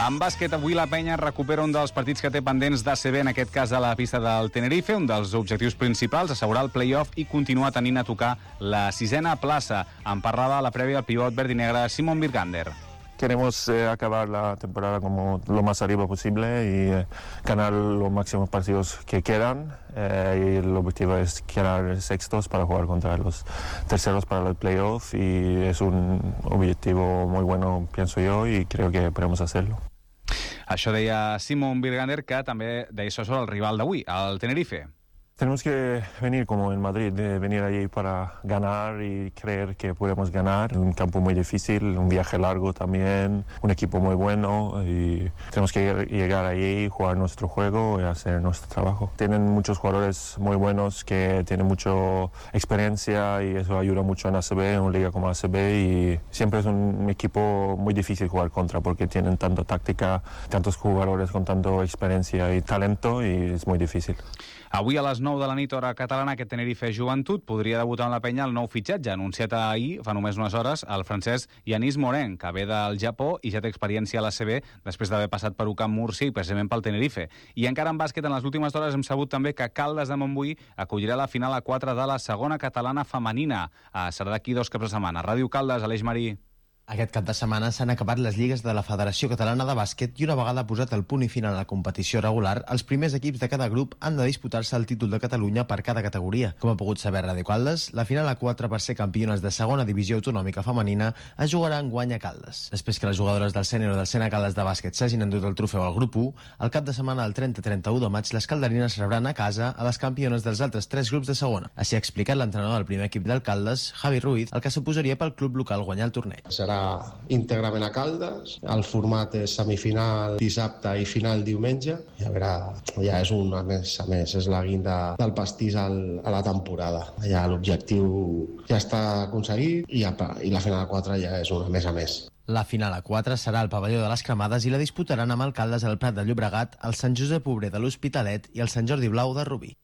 En bàsquet, avui la penya recupera un dels partits que té pendents d'ACB, en aquest cas a la pista del Tenerife. Un dels objectius principals, assegurar el play-off i continuar tenint a tocar la 6a plaça. En parlava a la prèvia el pivot verd i negre Simon Birgander. Queremos acabar la temporada como lo más arriba posible y ganar los máximos partidos que quedan. Y el objetivo es quedar sextos para jugar contra los terceros para el playoff, y es un objetivo muy bueno, pienso yo, y creo que podemos hacerlo. Això deia Simon Birgander, que també deia això sobre el rival d'avui, el Tenerife. Tenemos que venir como en Madrid, de venir allí para ganar y creer que podemos ganar. Un campo muy difícil, un viaje largo también, un equipo muy bueno, y tenemos que llegar allí, jugar nuestro juego y hacer nuestro trabajo. Tienen muchos jugadores muy buenos que tienen mucha experiencia, y eso ayuda mucho en ACB, en una liga como ACB, y siempre es un equipo muy difícil jugar contra porque tienen tanta táctica, tantos jugadores con tanta experiencia y talento, y es muy difícil. Avui a les 9 de la nit, hora catalana, aquest Tenerife Joventut podria debutar amb la penya el nou fitxatge, anunciat ahir, fa només unes hores, el francès Yanis Morin, que ve del Japó i ja té experiència a l'ACB després d'haver passat per UCAM Múrcia i precisament pel Tenerife. I encara en bàsquet, en les últimes hores hem sabut també que Caldes de Montbui acollirà la final a 4 de la segona catalana femenina. Serà d'aquí 2 caps de setmana. Ràdio Caldes, Aleix Marí. Aquest cap de setmana s'han acabat les lligues de la Federació Catalana de Bàsquet, i una vegada posat el punt i final a la competició regular, els primers equips de cada grup han de disputar-se el títol de Catalunya per cada categoria. Com ha pogut saber Ràdio Caldes, la final a 4 per ser campiones de segona divisió autonòmica femenina es jugarà enguany a Caldes. Després que les jugadores del sènior del Sena Caldes de bàsquet s'hagin endut el trofeu al grup 1, el cap de setmana del 30-31 de maig les calderines rebran a casa a les campiones dels altres 3 grups de segona. Així ha explicat l'entrenador del primer equip del Caldes, Javi Ruiz, el que suposaria pel club local guanyar el torneig. Serà íntegrament a Caldes, el format és semifinal dissabte i final diumenge, i a veure, ja és a més, és la guinda del pastís a la temporada. Ja l'objectiu ja està aconseguit, i la final a 4 ja és un a més. La final a 4 serà al pavelló de les Cremades i la disputaran amb el Caldes al Prat de Llobregat, el Sant Josep Obrer de l'Hospitalet i el Sant Jordi Blau de Rubí.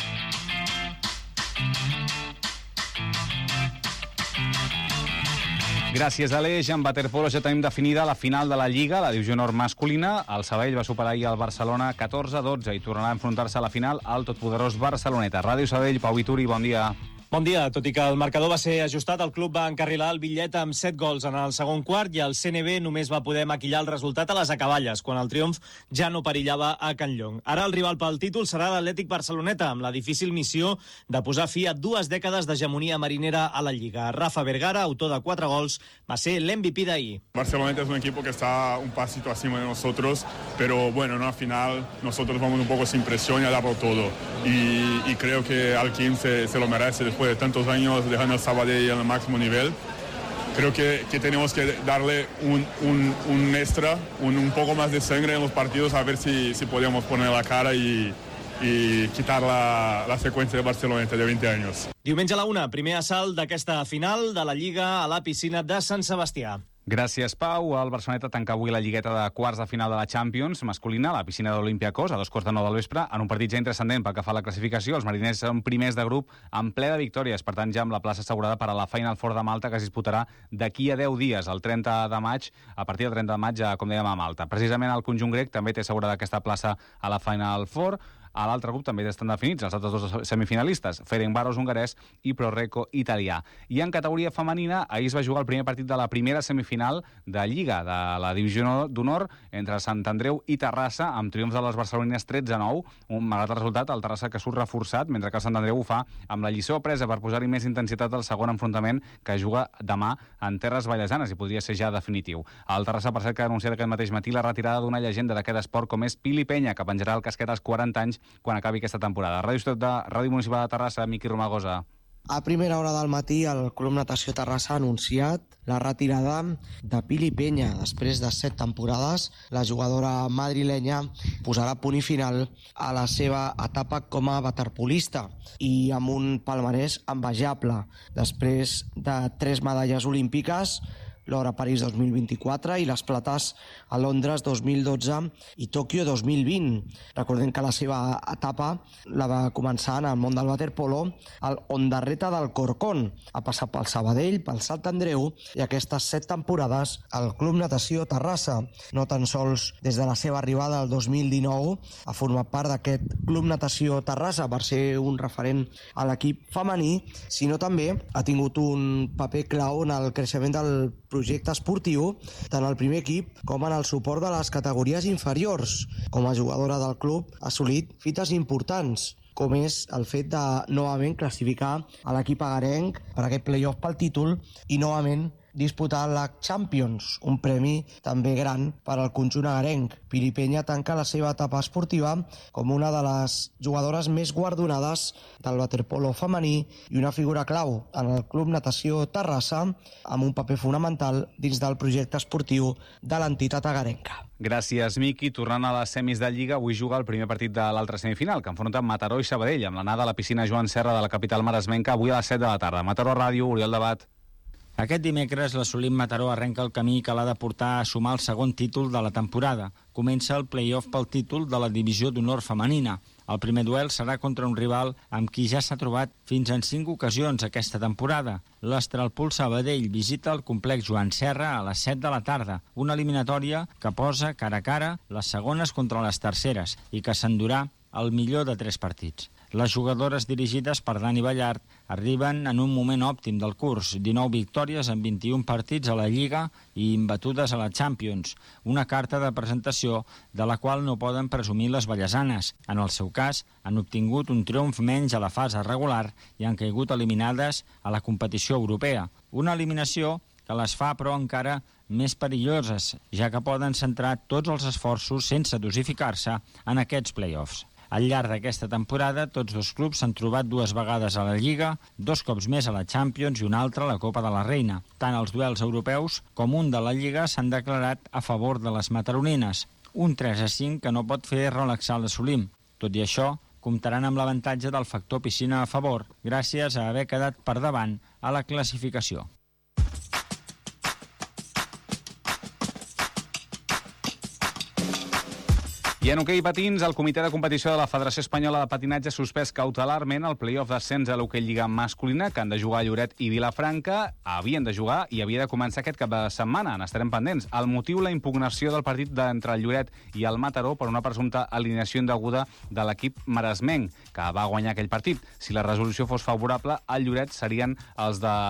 Gràcies, Aleix. En waterpolo ja tenim definida la final de la Lliga, la divisió nord masculina. El Sabadell va superar ahir el Barcelona 14-12 i tornarà a enfrontar-se a la final al totpoderós Barceloneta. Ràdio Sabadell, Pau Vituri, bon dia. Bon dia. Tot i que el marcador va ser ajustat, el club va encarrilar el bitllet amb 7 gols en el segon quart, i el CNB només va poder maquillar el resultat a les acaballes, quan el triomf ja no perillava a Can Llong. Ara el rival pel títol serà l'Atlètic Barceloneta, amb la difícil missió de posar fi a 2 dècades d'hegemonia marinera a la Lliga. Rafa Vergara, autor de 4 gols, va ser l'MVP d'ahir. Barceloneta es un equipo que está un pasito encima de nosotros, pero bueno, en la final nosotros vamos un poco sin presión y a darlo todo. Y creo que Alquim se lo merece después de tantos años dejando el Sabadell en el máximo nivel. Creo que tenemos que darle un extra, un poco más de sangre en los partidos, a ver si podemos poner la cara y quitar la seqüència de Barceloneta de 20 anys. Diumenge a la 1, primer assalt d'aquesta final de la Lliga a la piscina de Sant Sebastià. Gràcies, Pau. El Barceloneta tanca avui la lligueta de quarts de final de la Champions masculina a la piscina d'Olympiacos a 2:45 del vespre, en un partit ja intrascendent pel que fa a la classificació. Els mariners són primers de grup en ple de victòries, per tant ja amb la plaça assegurada per a la Final Four de Malta, que es disputarà d'aquí a 10 dies, el 30 de maig, a partir del 30 de maig, com dèiem, a Malta. Precisament el conjunt grec també té assegurada aquesta plaça a la Final Four. A l'altre grup també estan definits els altres 2 semifinalistes, Ferencváros hongarès i Proreco italià. I en categoria femenina, ahir es va jugar el primer partit de la primera semifinal de Lliga de la divisió d'honor entre Sant Andreu i Terrassa, amb triomfs de les barcelonines 13-9. Malgrat el resultat, el Terrassa que surt reforçat, mentre que el Sant Andreu ho fa amb la lliçó presa per posar-hi més intensitat al segon enfrontament, que juga demà en terres vallesanes i podria ser ja definitiu. El Terrassa, per cert, que ha anunciat aquest mateix matí la retirada d'una llegenda d'aquest esport com és Pili Penya, que penjarà el casquet als 40 anys quan acabi aquesta temporada. Ràdio Municipal de Terrassa, Miqui Romagosa. A primera hora del matí, el Club Natació Terrassa ha anunciat la retirada de Pili Penya. Després de 7 temporades, la jugadora madrilenya posarà punt i final a la seva etapa com a waterpolista i amb un palmarès envejable. Després de 3 medalles olímpiques, l'or a París 2024 i les plates a Londres 2012 i Tòquio 2020. Recordem que la seva etapa la va començar en el món del waterpolo al Ondarreta del Corcón. Ha passat pel Sabadell, pel Sant Andreu i aquestes 7 temporades al Club Natació Terrassa. No tan sols des de la seva arribada al 2019 ha format part d'aquest Club Natació Terrassa per ser un referent a l'equip femení, sinó també ha tingut un paper clau en el creixement del projecte esportiu, tant al primer equip com en el suport de les categories inferiors. Com a jugadora del club ha assolit fites importants, com és el fet de novament classificar a l'equip agarenc per aquest play-off pel títol i novament disputar la Champions, un premi també gran per al conjunt agarenc. Pili Peña tanca la seva etapa esportiva com una de les jugadores més guardonades del waterpolo femení i una figura clau en el Club Natació Terrassa amb un paper fonamental dins del projecte esportiu de l'entitat agarenca. Gràcies, Miqui. Tornant a les semis de Lliga, avui juga el primer partit de l'altra semifinal, que enfronta Mataró i Sabadell, amb l'anada a la piscina Joan Serra de la capital maresmenca avui a les 7 de la tarda. Mataró Ràdio, Oriol Debat. Aquest dimecres l'assolit Mataró arrenca el camí que l'ha de portar a sumar el segon títol de la temporada. Comença el play-off pel títol de la divisió d'honor femenina. El primer duel serà contra un rival amb qui ja s'ha trobat fins en 5 ocasions aquesta temporada. L'Estralpul Sabadell visita el complex Joan Serra a les 7 de la tarda, una eliminatòria que posa cara a cara les segones contra les terceres i que s'endurà el millor de 3 partits. Les jugadores dirigides per Dani Ballart arriben en un moment òptim del curs, 19 victòries en 21 partits a la Lliga i imbatudes a la Champions, una carta de presentació de la qual no poden presumir les vallesanes. En el seu cas, han obtingut un triomf menys a la fase regular i han caigut eliminades a la competició europea. Una eliminació que les fa, però, encara més perilloses, ja que poden centrar tots els esforços sense dosificar-se en aquests play-offs. Al llarg d'aquesta temporada, tots dos clubs s'han trobat 2 vegades a la Lliga, 2 cops més a la Champions i un altre a la Copa de la Reina. Tant els duels europeus com un de la Lliga s'han declarat a favor de les mataronines, un 3-5 que no pot fer relaxar l'assolim. Tot i això, comptaran amb l'avantatge del factor piscina a favor, gràcies a haver quedat per davant a la classificació. I en hoquei patins, el comitè de competició de la Federació Espanyola de Patinatge ha suspès cautelarment el play-off d'ascens a l'hoquei lliga masculina, que han de jugar Lloret i Vilafranca, havien de jugar i havia de començar aquest cap de setmana. N'estarem pendents. El motiu, la impugnació del partit entre el Lloret i el Mataró per una presumpta alineació indeguda de l'equip maresmenc, que va guanyar aquell partit. Si la resolució fos favorable al Lloret, serien els de...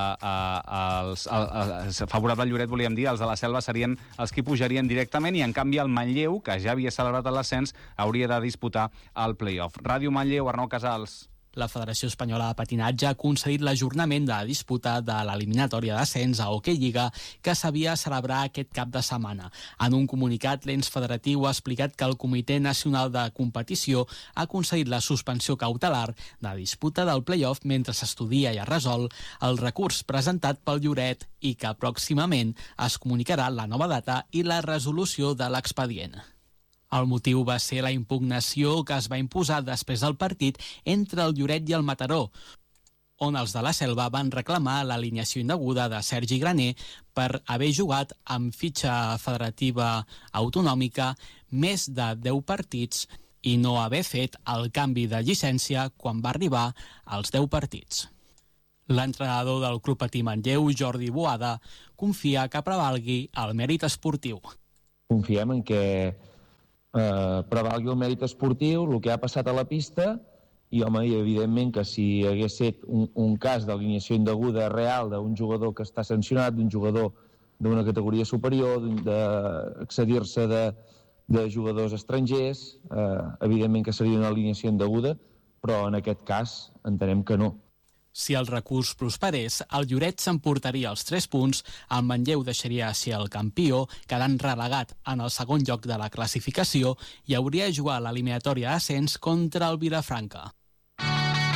favorable al Lloret, volíem dir, els de la Selva serien els que pujarien directament, i en canvi el Manlleu, que ja havia celebrat l'ascens, hauria de disputar el play-off. Ràdio Manlleu, Arnau Casals. La Federació Espanyola de Patinatge ha concedit l'ajornament de la disputa de l'eliminatòria d'ascens a Hoquei Lliga que s'havia de celebrar aquest cap de setmana. En un comunicat, l'ens federatiu ha explicat que el Comitè Nacional de Competició ha concedit la suspensió cautelar de la disputa del play-off mentre s'estudia i es resol el recurs presentat pel Lloret i que pròximament es comunicarà la nova data i la resolució de l'expedient. El motiu va ser la impugnació que es va imposar després del partit entre el Lloret i el Mataró, on els de la Selva van reclamar l'alineació indeguda de Sergi Graner per haver jugat amb fitxa federativa autonòmica més de 10 partits i no haver fet el canvi de llicència quan va arribar als 10 partits. L'entrenador del Club Patí Manlleu, Jordi Boada, confia que prevalgui el mèrit esportiu. Confiem en que prevalgui el mèrit esportiu, el que ha passat a la pista, i home, i evidentment que si hagués estat un cas d'alineació indeguda real d'un jugador que està sancionat, d'un jugador d'una categoria superior, d'accedir-se de jugadors estrangers, evidentment que seria una alineació indeguda, però en aquest cas entenem que no. Si el recurs prosperés, el Lloret s'emportaria els 3 punts, el Manlleu deixaria ser el campió, quedant relegat en el segon lloc de la classificació, i hauria de jugar l'eliminatòria d'ascens contra el Vilafranca.